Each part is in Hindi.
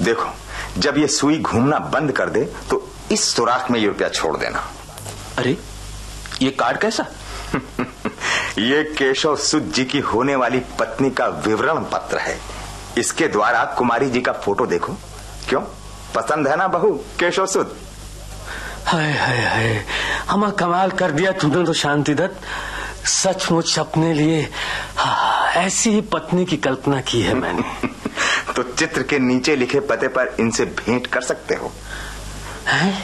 देखो, जब ये सुई घूमना बंद कर दे तो इस सुराख में ये रुपया छोड़ देना। अरे, ये कार्ड कैसा? ये केशव सुद जी की होने वाली पत्नी का विवरण पत्र है। इसके द्वारा कुमारी जी का फोटो देखो। क्यों, पसंद है ना बहू केशव सुद? हाय हाय हाय, हमा कमाल कर दिया तुमने तो शांति दत्त। सचमुच अपने लिए ऐसी ही पत्नी की कल्पना की है मैंने। तो चित्र के नीचे लिखे पते पर इनसे भेंट कर सकते हो। हैं?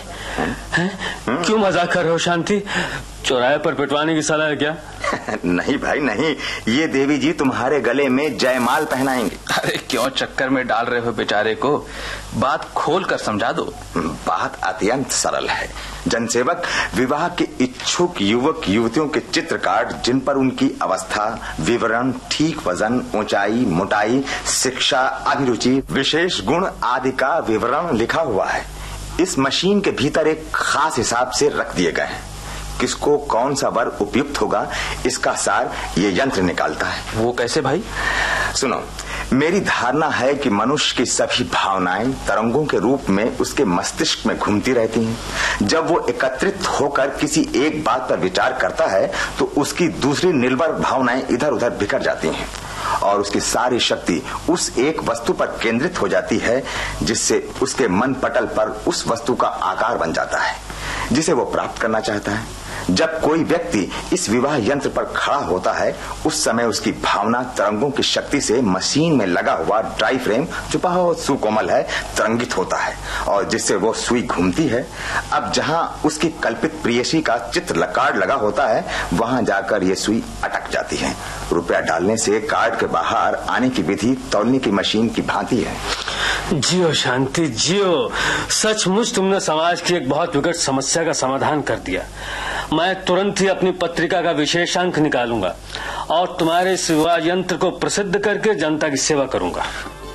क्यों मजाक कर रहे हो शांति? चौराहे पर पिटवाने की सलाह है क्या? नहीं भाई नहीं, ये देवी जी तुम्हारे गले में जयमाल पहनाएंगे। अरे क्यों चक्कर में डाल रहे हो बेचारे को, बात खोल कर समझा दो। बात अत्यंत सरल है। जनसेवक विवाह के इच्छुक युवक युवतियों के चित्र कार्ड, जिन पर उनकी अवस्था, विवरण, ठीक वजन, ऊंचाई, मोटाई, शिक्षा, अभिरुचि, विशेष गुण आदि का विवरण लिखा हुआ है, इस मशीन के भीतर एक खास हिसाब से रख दिए गए हैं। किसको कौन सा वर उपयुक्त होगा, इसका सार ये यंत्र निकालता है। वो कैसे भाई? सुनो, मेरी धारणा है कि मनुष्य की सभी भावनाएं तरंगों के रूप में उसके मस्तिष्क में घूमती रहती हैं। जब वो एकत्रित होकर किसी एक बात पर विचार करता है तो उसकी दूसरी निर्भर भावनाएं इधर उधर बिखर जाती हैं और उसकी सारी शक्ति उस एक वस्तु पर केंद्रित हो जाती है, जिससे उसके मन पटल पर उस वस्तु का आकार बन जाता है जिसे वो प्राप्त करना चाहता है। जब कोई व्यक्ति इस विवाह यंत्र पर खड़ा होता है, उस समय उसकी भावना तरंगों की शक्ति से मशीन में लगा हुआ ड्राई फ्रेम, जो बहुत सुकोमल है, तरंगित होता है और जिससे वो सुई घूमती है। अब जहां उसकी कल्पित प्रेयसी का चित्र कार्ड लगा होता है, वहां जाकर ये सुई अटक जाती है। रुपया डालने से कार्ड के बाहर आने की विधि तौलने की मशीन की भांति है। जियो शांति जियो, सचमुच तुमने समाज की एक बहुत विकट समस्या का समाधान कर दिया। मैं तुरंत ही अपनी पत्रिका का विशेषांक निकालूंगा और तुम्हारे इस विवाह यंत्र को प्रसिद्ध करके जनता की सेवा करूंगा।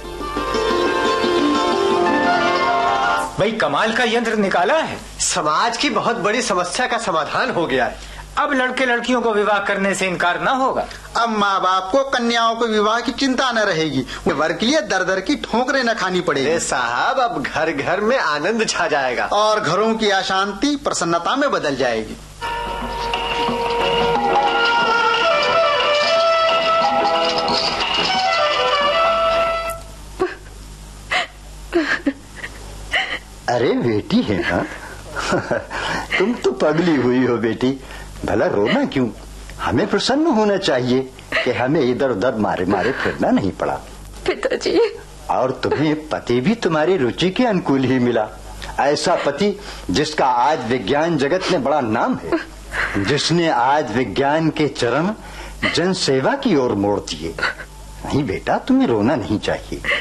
भाई कमाल का यंत्र निकाला है। समाज की बहुत बड़ी समस्या का समाधान हो गया है। अब लड़के लड़कियों को विवाह करने से इनकार न होगा। अब माँ बाप को कन्याओं को विवाह की चिंता न रहेगी। वर के लिए दर दर की ठोकरें न खानी पड़ेगी। साहब, अब घर घर में आनंद छा जाएगा और घरों की अशांति प्रसन्नता में बदल जाएगी। अरे बेटी है ना, तुम तो पगली हुई हो बेटी। भला रोना क्यों? हमें प्रसन्न होना चाहिए कि हमें इधर उधर मारे मारे फिरना नहीं पड़ा। पिताजी, और तुम्हें पति भी तुम्हारी रुचि के अनुकूल ही मिला। ऐसा पति जिसका आज विज्ञान जगत में बड़ा नाम है, जिसने आज विज्ञान के चरण जन सेवा की ओर मोड़ दिए। नहीं बेटा, तुम्हें रोना नहीं चाहिए।